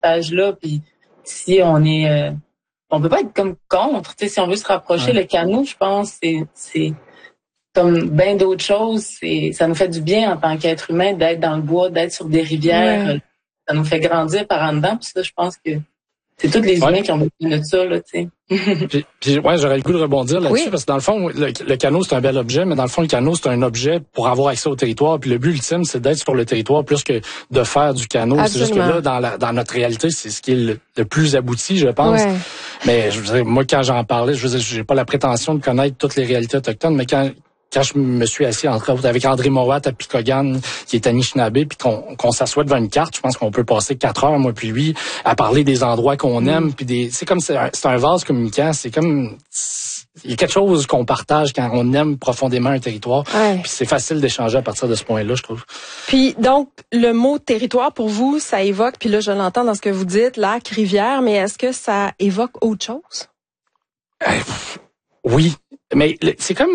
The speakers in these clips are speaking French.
page-là, puis si on est... on peut pas être comme contre, tu sais, si on veut se rapprocher, le canot, je pense, c'est comme bien d'autres choses, ça nous fait du bien en tant qu'être humain d'être dans le bois, d'être sur des rivières, ça nous fait grandir par en dedans, puis ça, je pense que c'est tous les humains qui ont besoin de ça, là, tu sais. puis j'aurais le goût de rebondir là-dessus, parce que dans le fond, le canot, c'est un bel objet, mais dans le fond, le canot, c'est un objet pour avoir accès au territoire. Puis le but ultime, c'est d'être sur le territoire plus que de faire du canot. Absolument. C'est juste que là, dans notre réalité, c'est ce qui est le plus abouti, je pense. Ouais. Mais je veux dire, moi, quand j'en parlais, je veux dire, j'ai pas la prétention de connaître toutes les réalités autochtones, mais quand je me suis assis entre autres avec André Morat à Picogan, qui est Anishinaabe, puis qu'on s'assoit devant une carte, je pense qu'on peut passer 4 heures, moi puis lui, à parler des endroits qu'on aime, puis c'est comme c'est un vase communicant, c'est comme il y a quelque chose qu'on partage quand on aime profondément un territoire, puis c'est facile d'échanger à partir de ce point-là, je trouve. Puis donc le mot territoire pour vous, ça évoque, puis là je l'entends dans ce que vous dites, lac, rivière, mais est-ce que ça évoque autre chose? Oui, mais c'est comme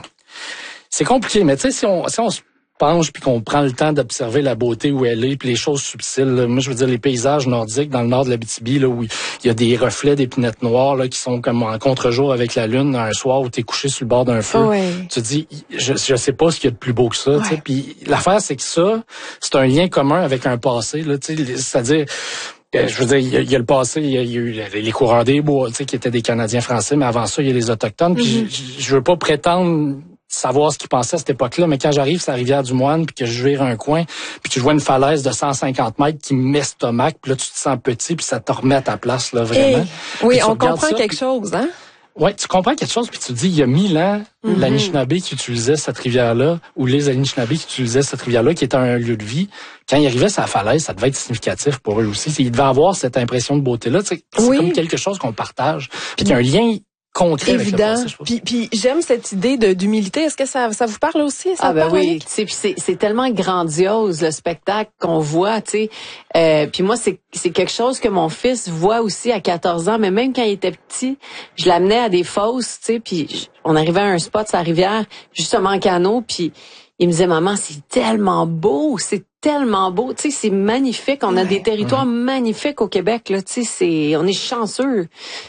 c'est compliqué, mais tu sais, si on se penche puis qu'on prend le temps d'observer la beauté où elle est, puis les choses subtiles, là, moi je veux dire les paysages nordiques dans le nord de l'Abitibi, là où il y a des reflets d'épinettes noires là qui sont comme en contre-jour avec la lune un soir où t'es couché sur le bord d'un feu. Tu te dis, je sais pas ce qu'il y a de plus beau que ça. Tu sais, puis l'affaire c'est que ça, c'est un lien commun avec un passé, là, tu sais, c'est-à-dire. Je veux dire, il y a le passé, il y a eu les coureurs des bois, tu sais, qui étaient des Canadiens français, mais avant ça, il y a les Autochtones. Puis je veux pas prétendre savoir ce qu'ils pensaient à cette époque-là, mais quand j'arrive sur la rivière du Moine, puis que je vire un coin, puis que je vois une falaise de 150 mètres qui m'estomaque, puis là, tu te sens petit, puis ça te remet à ta place, là, vraiment. Oui, on comprend quelque chose, hein? Ouais, tu comprends quelque chose, puis tu te dis, il y a 1000 ans, l'Anishinaabe qui utilisait cette rivière-là, ou les Anishinaabe qui utilisaient cette rivière-là, qui était un lieu de vie, quand ils arrivaient sur la falaise, ça devait être significatif pour eux aussi. Ils devaient avoir cette impression de beauté-là. C'est comme quelque chose qu'on partage, puis qu'il y a un lien concret évident. Avec le passé, puis j'aime cette idée d'humilité. Est-ce que ça vous parle aussi? Oui, tu sais, c'est tellement grandiose le spectacle qu'on voit, tu sais. Puis moi, c'est quelque chose que mon fils voit aussi à 14 ans, mais même quand il était petit, je l'amenais à des fosses, tu sais, puis on arrivait à un spot sur la rivière, justement en canot, puis il me disait, maman, c'est tellement beau, tu sais, c'est magnifique. On a des territoires magnifiques au Québec, là, tu sais, on est chanceux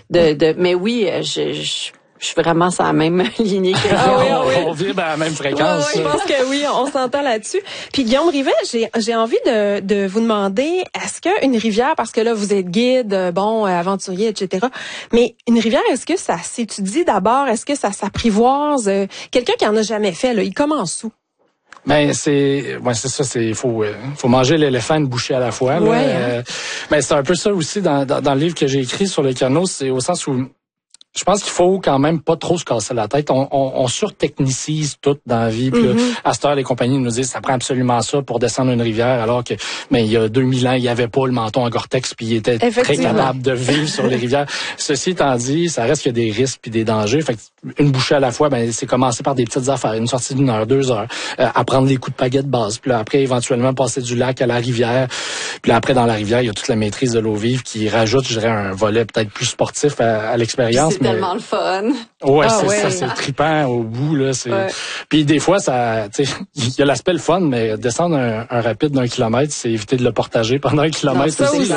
mais oui, je suis vraiment sur la même lignée que on vibre à la même fréquence. Je pense que oui, on s'entend là-dessus. Puis Guillaume Rivet, j'ai envie de vous demander, est-ce qu'une rivière, parce que là vous êtes guide, aventurier, etc. Mais une rivière, est-ce que ça s'étudie d'abord? Est-ce que ça s'apprivoise? Quelqu'un qui en a jamais fait, là, il commence où? Ben c'est ça, faut manger l'éléphant une bouchée à la fois. Là. Mais c'est un peu ça aussi dans le livre que j'ai écrit sur le canot, c'est au sens où je pense qu'il faut quand même pas trop se casser la tête. On surtechnicise tout dans la vie. Puis là, à cette heure, les compagnies nous disent ça prend absolument ça pour descendre une rivière, alors que il y a 2000 ans, il y avait pas le menton en Gore-Tex, puis il était très capable de vivre sur les rivières. Ceci étant dit, ça reste qu'il y a des risques puis des dangers. Fait que une bouchée à la fois, c'est commencer par des petites affaires, une sortie d'1 heure, 2 heures, apprendre les coups de pagaie de base. Puis là, après, éventuellement, passer du lac à la rivière. Puis là, après, dans la rivière, il y a toute la maîtrise de l'eau vive qui rajoute, je dirais, un volet peut-être plus sportif à l'expérience. C'est tellement le fun. Ouais, ça, c'est trippant au bout, là. Puis des fois, ça, tu sais, il y a l'aspect le fun, mais descendre un rapide d'1 kilomètre, c'est éviter de le partager pendant 1 kilomètre. Ça aussi.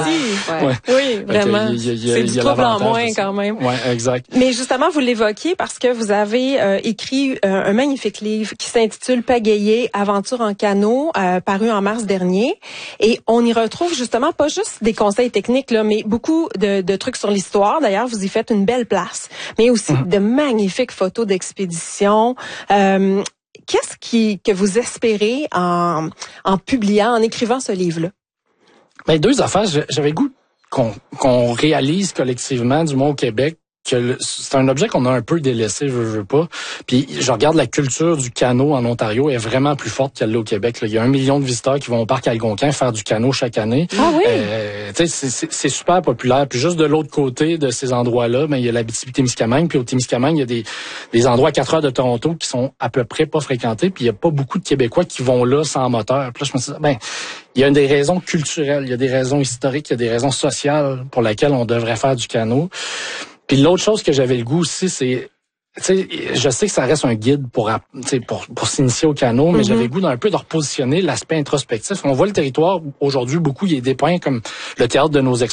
Oui, vraiment. C'est du trouble en moins quand même. Ouais, exact. Mais justement, vous l'évoquiez parce que vous avez écrit un magnifique livre qui s'intitule Pagayer, aventure en canot, paru en mars dernier. Et on y retrouve justement pas juste des conseils techniques, là, mais beaucoup de trucs sur l'histoire. D'ailleurs, vous y faites une belle place. Mais aussi de magnifiques photos d'expédition. Qu'est-ce que vous espérez en publiant, en écrivant ce livre-là? Ben, 2 affaires. J'avais le goût qu'on réalise collectivement, du moins au Québec, que c'est un objet qu'on a un peu délaissé, je veux pas. Puis je regarde la culture du canot en Ontario est vraiment plus forte qu'elle l'est au Québec. Là. Il y a 1 million de visiteurs qui vont au parc Algonquin faire du canot chaque année. Ah oui? C'est super populaire. Puis juste de l'autre côté de ces endroits-là, il y a l'Abitibi-Témiscamingue. Puis au Témiscamingue, il y a des endroits à 4 heures de Toronto qui sont à peu près pas fréquentés. Puis il y a pas beaucoup de Québécois qui vont là sans moteur. Puis là, je me suis dit, il y a des raisons culturelles, il y a des raisons historiques, il y a des raisons sociales pour lesquelles on devrait faire du canot. Puis l'autre chose que j'avais le goût aussi, c'est je sais que ça reste un guide pour s'initier au canot, mais j'avais goût d'un peu de repositionner l'aspect introspectif. On voit le territoire aujourd'hui beaucoup, il y a des points comme le théâtre de nos